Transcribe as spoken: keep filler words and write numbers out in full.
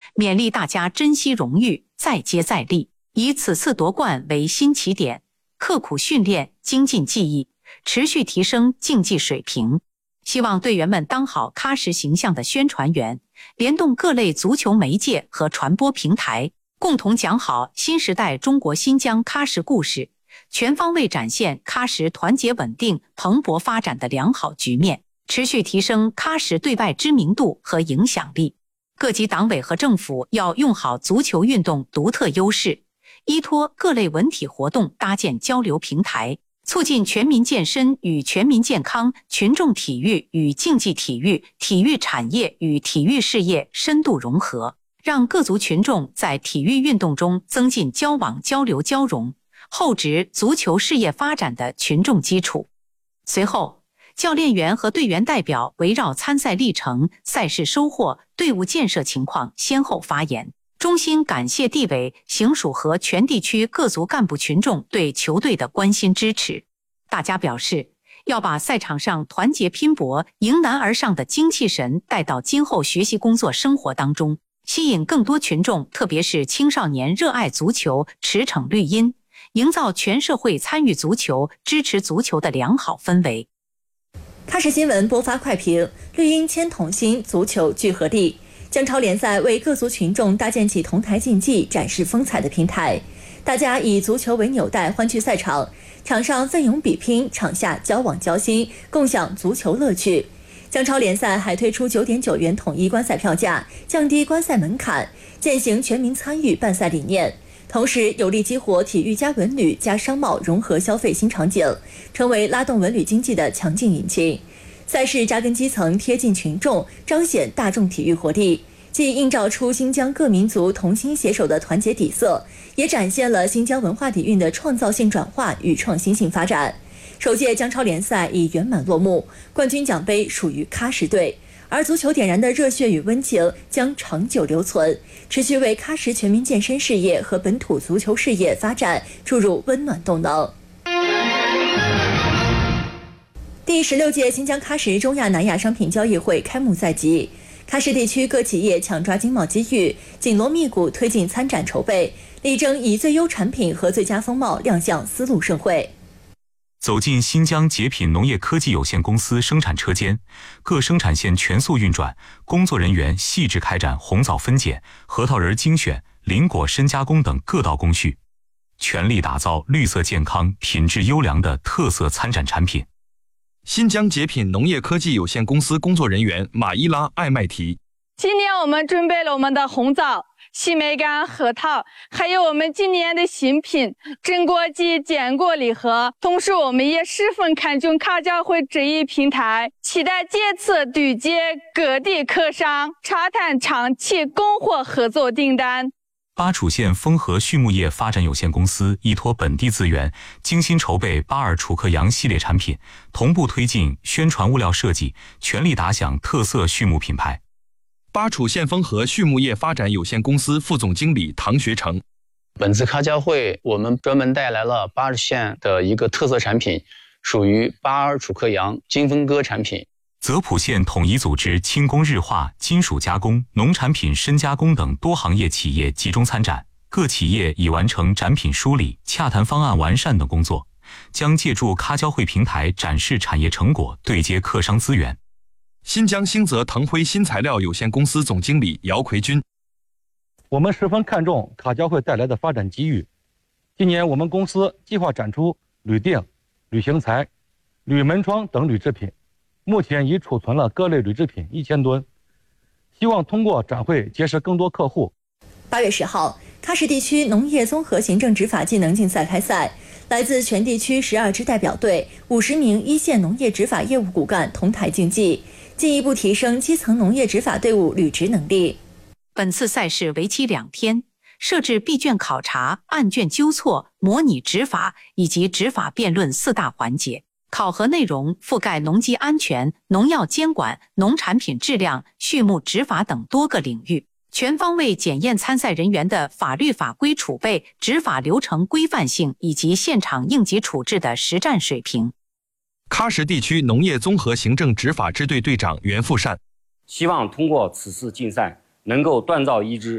勉励大家珍惜荣誉，再接再厉，以此次夺冠为新起点，刻苦训练，精进技艺，持续提升竞技水平。希望队员们当好喀什形象的宣传员，联动各类足球媒介和传播平台，共同讲好新时代中国新疆喀什故事，全方位展现喀什团结稳定、蓬勃发展的良好局面，持续提升喀什对外知名度和影响力。各级党委和政府要用好足球运动独特优势，依托各类文体活动搭建交流平台，促进全民健身与全民健康、群众体育与竞技体育、体育产业与体育事业深度融合，让各族群众在体育运动中增进交往交流交融，厚植足球事业发展的群众基础。随后，教练员和队员代表围绕参赛历程、赛事收获、队伍建设情况先后发言，衷心感谢地委、行署和全地区各族干部群众对球队的关心支持。大家表示，要把赛场上团结拼搏、迎难而上的精气神带到今后学习工作生活当中，吸引更多群众，特别是青少年热爱足球、驰骋绿茵，营造全社会参与足球、支持足球的良好氛围。 喀什新闻播发快评：绿茵牵同心，足球聚合力。姜超联赛为各族群众搭建起同台竞技、展示风采的平台，大家以足球为纽带，欢聚赛场，场上奋勇比拼，场下交往交心，共享足球乐趣。姜超联赛还推出 九点九元统一观赛票价，降低观赛门槛，践行全民参与办赛理念，同时有力激活体育加文旅加商贸融合消费新场景，成为拉动文旅经济的强劲引擎。赛事扎根基层，贴近群众，彰显大众体育活力，既映照出新疆各民族同心携手的团结底色，也展现了新疆文化底蕴的创造性转化与创新性发展。首届姜超联赛已圆满落幕，冠军奖杯属于喀什队，而足球点燃的热血与温情将长久留存，持续为喀什全民健身事业和本土足球事业发展注入温暖动能。第十六届新疆喀什中亚南亚商品交易会开幕在即，喀什地区各企业抢抓经贸机遇，紧锣密鼓推进参展筹备，力争以最优产品和最佳风貌亮相丝路盛会。 走进新疆捷品农业科技有限公司生产车间，各生产线全速运转，工作人员细致开展红枣分拣、核桃仁精选、林果深加工等各道工序，全力打造绿色健康、品质优良的特色参展产品。 新疆捷品农业科技有限公司工作人员马伊拉·艾麦提： 今年我们准备了我们的红枣、西梅干、核桃，还有我们今年的新品榛果及坚果礼盒。同时，我们也十分看重喀交会这一平台，期待借此对接各地客商，洽谈长期供货合作订单。 巴楚县丰和畜牧业发展有限公司依托本地资源，精心筹备巴尔楚克羊系列产品，同步推进宣传物料设计，全力打响特色畜牧品牌。 巴楚县丰和畜牧业发展有限公司副总经理唐学成： 本次喀交会，我们专门带来了巴尔县的一个特色产品，属于巴尔楚克羊金分割产品。 泽普县统一组织轻工日化、金属加工、农产品深加工等多行业企业集中参展，各企业已完成展品梳理、洽谈方案完善等工作，将借助喀交会平台展示产业成果，对接客商资源。 新疆兴泽腾辉新材料有限公司总经理姚奎军： 我们十分看重喀交会带来的发展机遇，今年我们公司计划展出铝锭、铝型材、铝门窗等铝制品，目前已储存了各类铝制品一千吨，希望通过展会结识更多客户。 八月十号，喀什地区农业综合行政执法技能竞赛开赛，来自全地区十二支代表队、五十名一线农业执法业务骨干同台竞技，进一步提升基层农业执法队伍履职能力。 本次赛事为期两天，设置闭卷考察、案卷纠错、模拟执法以及执法辩论四大环节。考核内容覆盖农机安全、农药监管、农产品质量、畜牧执法等多个领域，全方位检验参赛人员的法律法规储备、执法流程规范性以及现场应急处置的实战水平。 喀什地区农业综合行政执法支队队长袁富善： 希望通过此次竞赛，能够锻造一支